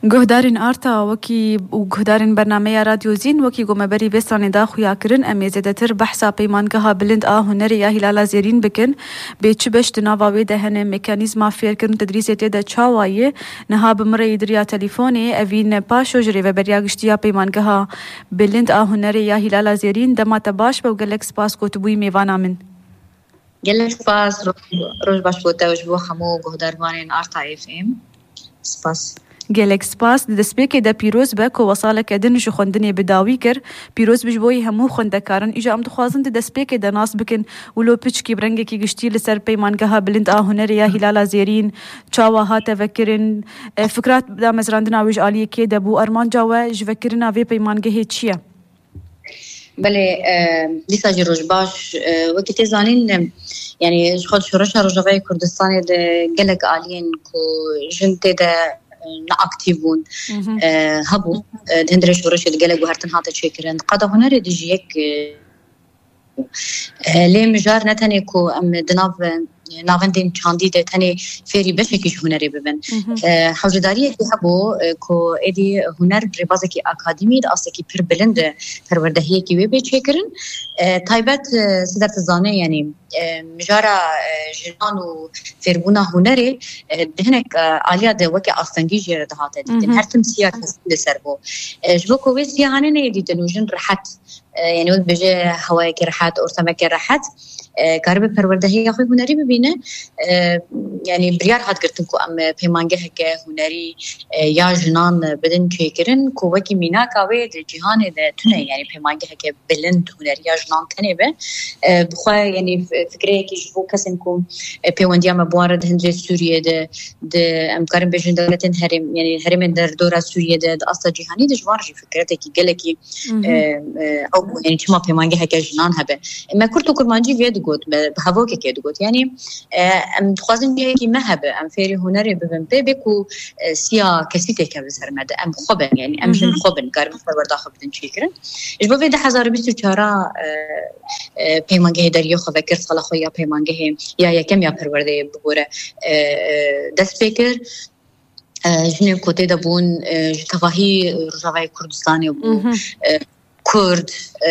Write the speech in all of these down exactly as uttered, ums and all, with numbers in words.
گهدارین آرتا وکی و گهدارین برنامه رادیو زین وکی گم بری وستان داخو یا کرن امیزده تر بحثا پیمانگه ها بلند آه هنری یا هلال زیرین بکن به چه بشت نواوی دهن مکانیزما فیر کرن تدریسیت ده چاوایه نها بمره دریا تلفونی اوین پاشو جری و بریاگشتی یا پیمانگه ها بلند آه هنری یا هلال زیرین دما تباش با گلک سپاس کوتبوی میوانا من گلک سپاس روز باش بوده وش بو خمو گهداروانین آرتا اف ام سپاس گلک سپاس دسپیک د پیروز به کو وصاله کدن جو خوندنی بداوی کر پیروز بجبوی همو خوندکارن اجا ام دخوازن د دسپیک د ناس بکن ولو پچ کی برنگ کی گشتی لسر پیمانگه ها بلند آ هنر یا هلال زیرین چاوا ها تفکرن فکرات دا مزراندنا وج عالی کی دبو ارمان جاوا جفکرنا وی پیمانگه چیه بله لیسا جروج باش وقتی زانین یعنی خود شورش روجاوی کردستان د گلک عالین کو جنت د نا اکتیفون هبو دهندرش ورش الجلق وهرتن هذا شكرا قد هنر دجيك ليه مجار نتني كو ام دناف نافندين چاندي ده تني فيري بشكيش هنري ببن حوجداريه كي هبو كو ادي هنر ربازكي اكاديمي ده اصلي بير بلند پروردهيه كي وي بچكرن تايبت سدرت زانه يعني مجارا جنان و فيربونا هنري دهنك عاليه ده وكي اصلنجي جره دهات هر تمسيا لسربو جبو كويس يعني نه دي دنوجن رحت يعني ود بجي هوايك رحت ارتمك رحت كارب پروردهيه خو هنري ببينه يعني بريار هات قرتنكو ام پیمانگه هک هنري يا جنان بدن چيكرن كو وكي مينا كاوي د جهان د تنه يعني پیمانگه هک بلند هنري يا جنان تنه به بخو يعني فكره كي جو كسنكم پیونديا مبارد هند سوريا د د ام كارم بجن دولتن هرم يعني هرم در دورا سوريا د اصل جهاني د جوارجي فكرته كي گلكي او يعني چما پیمانگه هک جنان هبه ما كرتو كرمانجي فيد قلت بهavoke كده قلت يعني ام خوازن جهي مهبه ام فيري هنري ببن بيبكو سيا كسيته كبسر مده ام خبن يعني ام جن خبن قرب فردا خبدن شكرا اجبو في ألفين وبيست پیمانگه دریو خو فکر صلاح خویا پیمانگه یا یکم یا پرورده بگوره دست فکر جنب کوته دبون تواهی رجاوی کردستانی بون كرد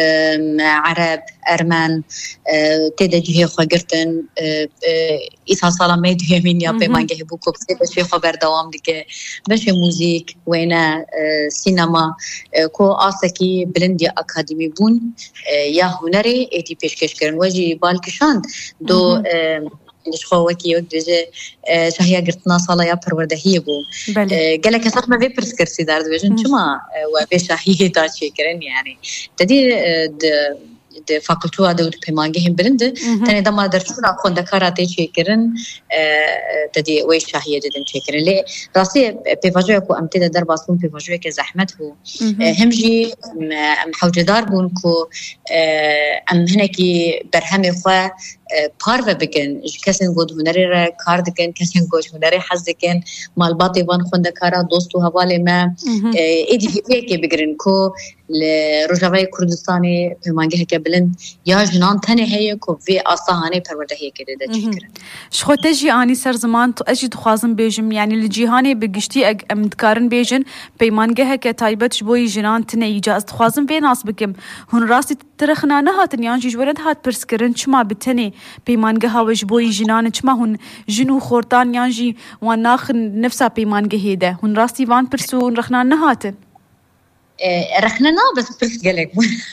عرب أرمان تدجيه خاجرتن إذا صار ما يديه من يا بمانجه بوكو بس في خبر دوام ديك بس موسيقى وينا سينما كو أصلي بلندي أكاديمي بون يا هنري إتي بيشكش كرن وجي بالكشان دو الشخوكي وجه شهية قرتنا صلاة يا پروردهيه بو قالك صار ما في برسكرسي دارد وجن شما وفي شهية داشي كرن يعني تدي د فاکولتو د پیمانگه هم بلند تنه دما درسونه خوندکارا ته چیکرن تدي وي شاهيه ددن چیکرن له راسي پیواجو کو امته در باسون پیواجو که زحمت هو همجي ام حوجدار بون کو ام هنکی برهم خو پارو بکن کسین گود هنری را کار دکن کسین گود هنری حز دکن مالباتی وان خوندکارا دوستو حواله ما ایدی که بگرن کو لرجاوی کردستانی پیمانگه که بلند یا جنان تنه هی کو وی آسانه پرورده هی که ده چیکرن شخو تجی آنی سر زمان تو اجی دخوازم بیجم یعنی لجیهانی بگشتی اگ امدکارن بیجن پیمانگه که تایبتش بوی جنان تنه ایجاز دخوازم بی ناس بکم هن راستی ترخنا نهاتن یان جیجورد هات پرسکرن چما بتنه پیمانگه ها وش بوی جنان چما هن جنو خورتان یان جی وان ناخ نفسا پیمانگه ده هن راستی وان پرسو رخنا نهاتن رخنا نا بس برس قالك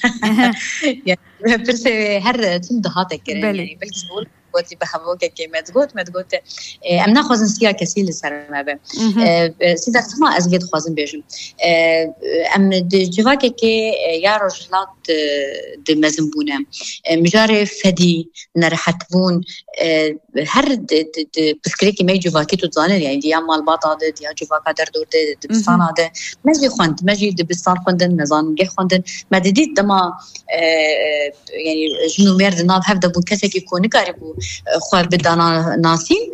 يعني برس هر تم دهاتك يعني بلكي بقول قلت بحبوك كلمة قلت ما قلت أمنا خوازن سيا كسيل السرمة به سيدا سما أزجد خوازن بيجم أم دجواك كي يا رجلات دمزنبونه مجاري فدي نرحتبون هر بسكريكي ما يجواكي تزانن يعني ديا مال باطا ديا جواكا در دور دبستان هذا ماجي خوند ماجي دبستان خوندن نزان جه خوندن ما ديد دما يعني جنو مرد ناب هفدا بون كسك يكون قريبو خوار بدانا ناسين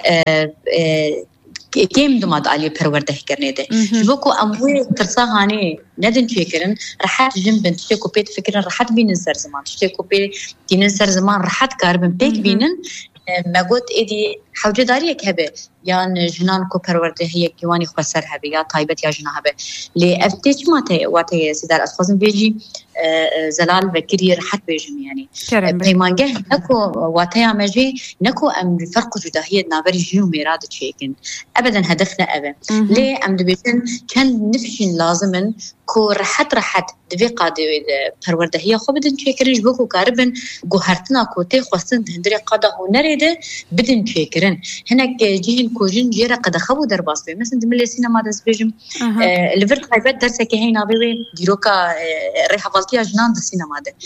كيم دماد علي پرورده کرنے دے جو کو اموی ترسا ہانی ندن چیکرن راحت جنب تشتي کو پیت فکرن راحت بین سر زمان تشتي کو پی دین سر زمان راحت کار بن پیک بینن ما قلت إيدي حوجة داريك هبه يعني جنان كو پرورده هي كيواني خسر هبه يا طيبت يا جنا هبه لي افتش ما تي واتي سدار اسخازم بيجي زلال بكري رحت بيجم يعني بيمانجه نكو واتي ماجي نكو ام فرق جداهيه نابري جيو ميراد تشيكن ابدا هدفنا ابا ليه ام دبيتن كان نفشن لازما كو رحت رحت دبي قاد پرورده هي خو بدن تشيكرن بوكو كاربن جوهرتنا كو تي خصن هندري قدا هنريده بدن تشيكرن هناك جيهن كوجن جيرا قد خبو درباس بي مثلا دملي سينما داس بيجم ليفر خايبت درسك هي نابي ديروكا ريحه فالتيا جنان د سينما ده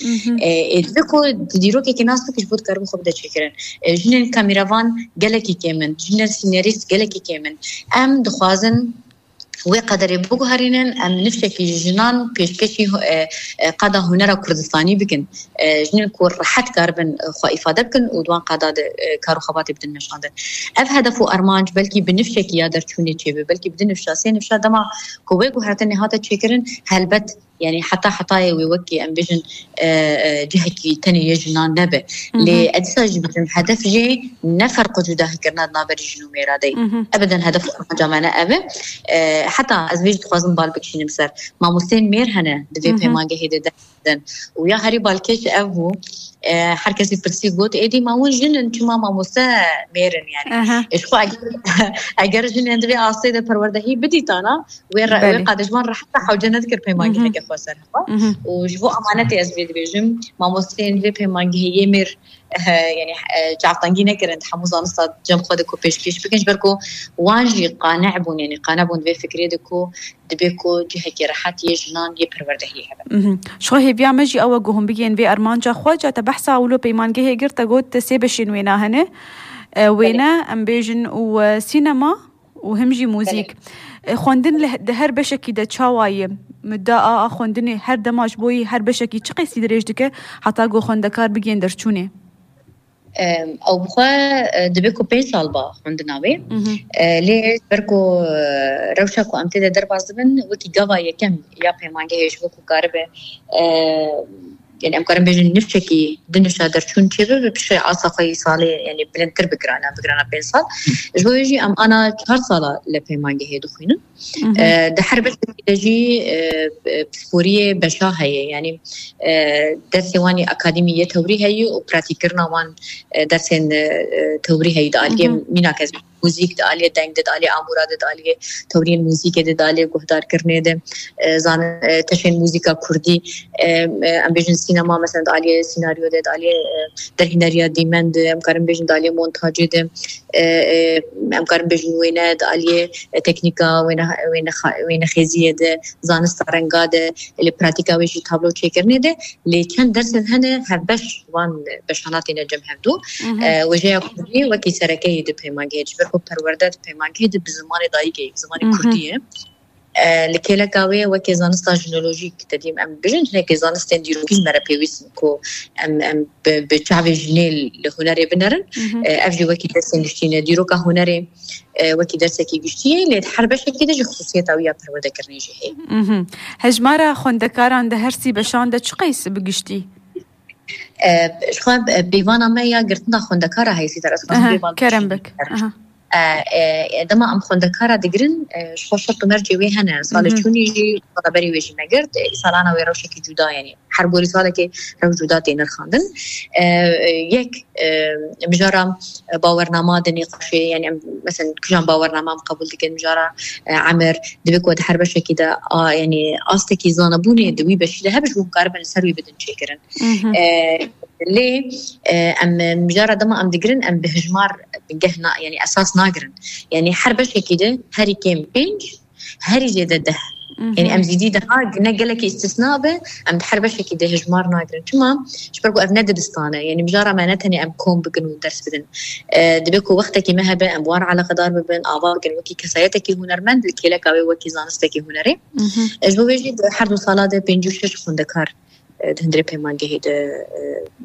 دكو ديروكا كناس فيش بود كاربو خبده تشكرن جنن كاميرافان جلكي كيمن جنن سيناريست جلكي كيمن ام دخوازن وقدر يبقوا هرينن ام نفشك جنان بيشكشي قادا هنرا كردستاني بكن جنن كور راحت كاربن خو افاده بكن ودوان قادا كارو خباتي بدن نشاده اف هدفو ارمانج بلكي بنفشك يادر تشوني تشيبه بلكي بدن نفشاسين نفشا دما كوبيغو هرتني هاتا تشكرن هلبت يعني حتى حطاي ويوكي امبيجن جهكي تاني يجنان نبه لأدساج بجم هدف جي نفرق جداه كرنا نابر جنو ميرادي أبدا هدف جامعنا أبه حتى أزويج تخوازن بالبكشين مسار ما مستين مير هنا دفي بيما جهيد دن ويا هاري بالكيش أبو هر کسی پرسی گفت ایدی ما اون جنن چما ما مسا میرن يعني ايش خو اگر جنن دوی آسیده پروردهی بدی تانا و قادجمان راح تحو جنت کر پیمانگی که خواستن و جو امانتی از بید بیجم ما مستین دوی پیمانگی میر يعني جعفتنجي نكرن حموزان صاد جم خدكو بيش بيش بكنش بركو واجي قانع بون يعني قانع بون في فكري دكو دبيكو جهكي راحت يجنان يبرورده هي هبه شو هي بيعمجي او جوهم بيجين في ارمانجا خواجه تبحثا ولو بيمانجي هي قرت قلت سيبشين وينا هنا وينا امبيجن وسينما وهمجي موزيك خوندن هر بشكي ده چاواي مدعا خوندني هر دماج بوي هر بشكي چقي سيدريج دكه حتى جو خوندكار بيجين درچونه او بخوا دبيكو بي سالبا عندنا بي ليه بركو روشاكو امتده درباز بن وكي غوا يكم يا بيمانجي شوكو كاربه يعني امكارم بيجن نفشكي دنشا درچون چيبه بشي عاصفي صالي يعني بلنتر بقرانا بقرانا بين صال جو يجي ام انا چهار سالا لبيمانجي هي دخوينن ده حربت دجي بسبوريه بشا هي يعني درسواني اكاديميه توري هي وبراتيكرنا وان درسن توري هي داليه ميناكز موسیقی دالیه دنگ دالیه آموراد دالیه تورین موسیقی دالیه گفتار کرنے ده زان تشین موسیقی کردی ام بیشن سینما مثلا دالیه سیناریو ده دالیه در هنریا دیمند ام کارم بیشن دالیه مونتاژ ده ام کارم بیشن وینه دالیه تکنیکا وینه وینه وینه خزیه ده زان استرنگا ده لی پراتیکا ویشی تابلو چه کرنے ده لیکن درس هنه هبش وان بشاناتی نجم هفدو وجه کردی و کی سرکه ده پیمانگی خو پرورده پیمانگی د زمانه دایگی زمانه کردیه لکه لکاوی و که زانستا ژنولوژیک تدیم ام بجن که زانست دیروکیز مره پیویس کو ام ام به چاوی جنل لهنری بنرن افجی و که درسن گشتینه دیروکا هنری و که درس کی گشتیه لید حرب شکی د خصوصیت او یا پرورده کرنیجه هی هجماره خوندکاران ده هرسی بشان ده چقیس بگشتی شخواب بیوانا ما یا گرتنا خوندکارا هیسی در اساس بیوان کرم بک دما ام خوندکارا دگرن شخو شرط مرجی وی هنه سال چونی جی خبری ویجی نگرد سالانا وی روشه کی جدا یعنی هر بوری ساله که رو جدا تینر خواندن یک مجارا باورنامه دنی قشه یعنی مثلا کجان باورنامه قبول دکن مجارا عمر دبی کود هر بشه کی دا یعنی آسته کی زانبونه دوی بشیده هبش بو قربن سروی بدن چیکرن ليه ام مجرد ما ام دقرن ام بهجمار بجهنا يعني اساس ناقرن يعني حرب شيء كده هاري كيم بينج هاري زيد ده يعني ام جديده ها نقلك استثناء به ام حرب شيء كده هجمار ناقرن تمام شبرقوا افناد دستانه يعني مجرد ما نتني ام كوم بكنو درس بدن دبكو وقتك ما هبه ام وار على قدار بين اعضاء كن وكي كسايتك هنرمند لك او وكي زانستك هنري جو بيجي حرب صالاده بينجو شش خوندكار هندري پیمانگی هید